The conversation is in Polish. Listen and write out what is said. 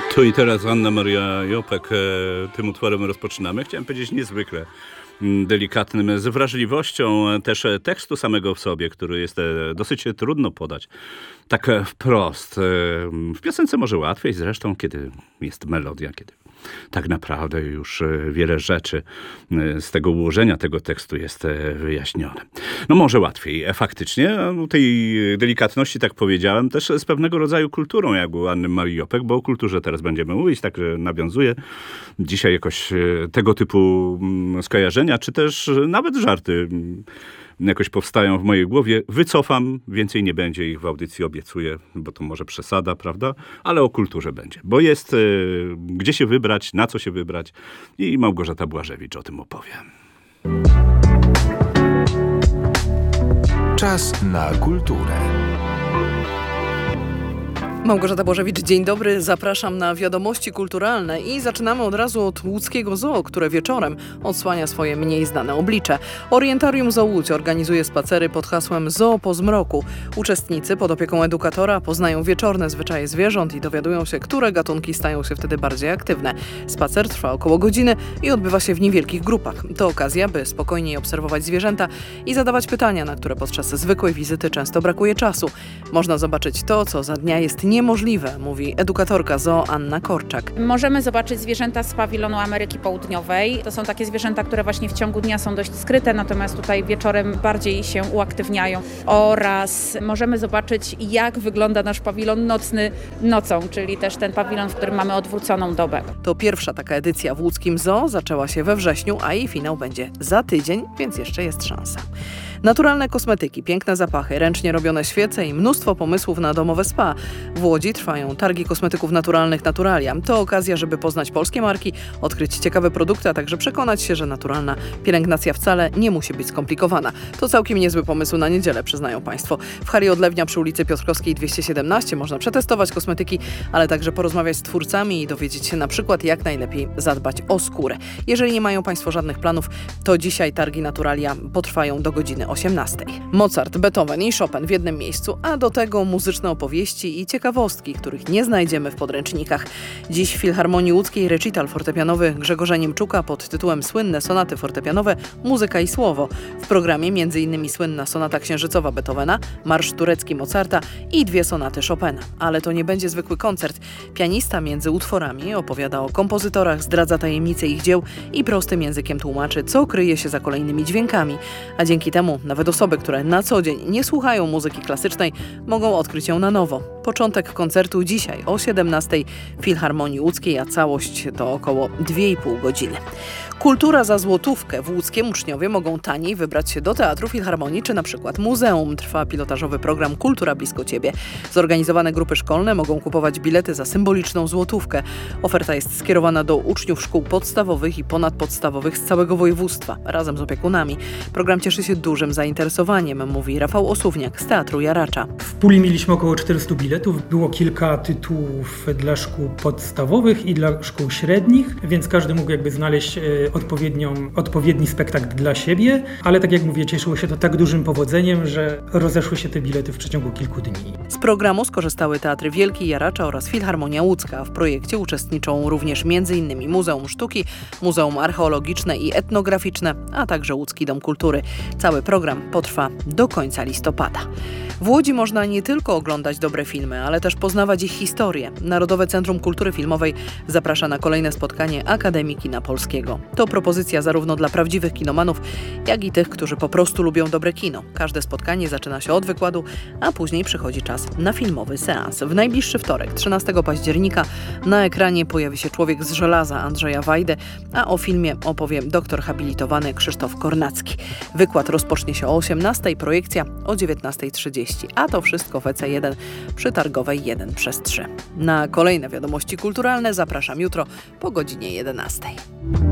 Tu i teraz Anna Maria Jopek, tym utworem rozpoczynamy. Chciałem powiedzieć niezwykle delikatnym, z wrażliwością też tekstu samego w sobie, który jest dosyć trudno podać tak wprost. W piosence może łatwiej zresztą, kiedy jest melodia, kiedy tak naprawdę już wiele rzeczy z tego ułożenia tego tekstu jest wyjaśnione. No może łatwiej, faktycznie. Tej delikatności, tak powiedziałem, też z pewnego rodzaju kulturą, jak u Anny Marii Jopek, bo o kulturze teraz będziemy mówić, tak nawiązuję dzisiaj jakoś tego typu skojarzenia, czy też nawet żarty jakoś powstają w mojej głowie. Wycofam, więcej nie będzie ich w audycji, obiecuję, bo to może przesada, prawda? Ale o kulturze będzie, bo jest gdzie się wybrać, na co się wybrać i Małgorzata Błażewicz o tym opowie. Czas na kulturę. Małgorzata Błażewicz, dzień dobry. Zapraszam na wiadomości kulturalne i zaczynamy od razu od łódzkiego zoo, które wieczorem odsłania swoje mniej znane oblicze. Orientarium Zoo Łódź organizuje spacery pod hasłem Zoo po zmroku. Uczestnicy pod opieką edukatora poznają wieczorne zwyczaje zwierząt i dowiadują się, które gatunki stają się wtedy bardziej aktywne. Spacer trwa około godziny i odbywa się w niewielkich grupach. To okazja, by spokojniej obserwować zwierzęta i zadawać pytania, na które podczas zwykłej wizyty często brakuje czasu. Można zobaczyć to, co za dnia jest niemożliwe, mówi edukatorka zoo Anna Korczak. Możemy zobaczyć zwierzęta z pawilonu Ameryki Południowej. To są takie zwierzęta, które właśnie w ciągu dnia są dość skryte, natomiast tutaj wieczorem bardziej się uaktywniają. Oraz możemy zobaczyć, jak wygląda nasz pawilon nocny nocą, czyli też ten pawilon, w którym mamy odwróconą dobę. To pierwsza taka edycja w łódzkim zoo, zaczęła się we wrześniu, a jej finał będzie za tydzień, więc jeszcze jest szansa. Naturalne kosmetyki, piękne zapachy, ręcznie robione świece i mnóstwo pomysłów na domowe spa. W Łodzi trwają targi kosmetyków naturalnych Naturalia. To okazja, żeby poznać polskie marki, odkryć ciekawe produkty, a także przekonać się, że naturalna pielęgnacja wcale nie musi być skomplikowana. To całkiem niezły pomysł na niedzielę, przyznają Państwo. W hali Odlewnia przy ulicy Piotrkowskiej 217 można przetestować kosmetyki, ale także porozmawiać z twórcami i dowiedzieć się na przykład, jak najlepiej zadbać o skórę. Jeżeli nie mają Państwo żadnych planów, to dzisiaj targi Naturalia potrwają do godziny 18. Mozart, Beethoven i Chopin w jednym miejscu, a do tego muzyczne opowieści i ciekawostki, których nie znajdziemy w podręcznikach. Dziś w Filharmonii Łódzkiej recital fortepianowy Grzegorza Niemczuka pod tytułem Słynne sonaty fortepianowe, muzyka i słowo. W programie m.in. słynna sonata księżycowa Beethovena, marsz turecki Mozarta i 2 sonaty Chopina. Ale to nie będzie zwykły koncert. Pianista między utworami opowiada o kompozytorach, zdradza tajemnice ich dzieł i prostym językiem tłumaczy, co kryje się za kolejnymi dźwiękami. A dzięki temu nawet osoby, które na co dzień nie słuchają muzyki klasycznej, mogą odkryć ją na nowo. Początek koncertu dzisiaj o 17:00 w Filharmonii Łódzkiej, a całość to około 2,5 godziny. Kultura za złotówkę. W łódzkiem uczniowie mogą taniej wybrać się do teatru, filharmonii czy na przykład muzeum. Trwa pilotażowy program Kultura blisko Ciebie. Zorganizowane grupy szkolne mogą kupować bilety za symboliczną złotówkę. Oferta jest skierowana do uczniów szkół podstawowych i ponadpodstawowych z całego województwa, razem z opiekunami. Program cieszy się dużym zainteresowaniem, mówi Rafał Osuwniak z Teatru Jaracza. W puli mieliśmy około 400 biletów. Było kilka tytułów dla szkół podstawowych i dla szkół średnich, więc każdy mógł jakby znaleźć odpowiedni spektakl dla siebie, ale tak jak mówię, cieszyło się to tak dużym powodzeniem, że rozeszły się te bilety w przeciągu kilku dni. Z programu skorzystały Teatry Wielki, Jaracza oraz Filharmonia Łódzka. W projekcie uczestniczą również m.in. Muzeum Sztuki, Muzeum Archeologiczne i Etnograficzne, a także Łódzki Dom Kultury. Cały program potrwa do końca listopada. W Łodzi można nie tylko oglądać dobre filmy, ale też poznawać ich historię. Narodowe Centrum Kultury Filmowej zaprasza na kolejne spotkanie Akademii Kina Polskiego. To propozycja zarówno dla prawdziwych kinomanów, jak i tych, którzy po prostu lubią dobre kino. Każde spotkanie zaczyna się od wykładu, a później przychodzi czas na filmowy seans. W najbliższy wtorek, 13 października, na ekranie pojawi się Człowiek z żelaza Andrzeja Wajdy, a o filmie opowie doktor habilitowany Krzysztof Kornacki. Wykład rozpocznie się o 18:00, projekcja o 19:30. A to wszystko w EC1 przy Targowej 1/3. Na kolejne wiadomości kulturalne zapraszam jutro po godzinie 11:00.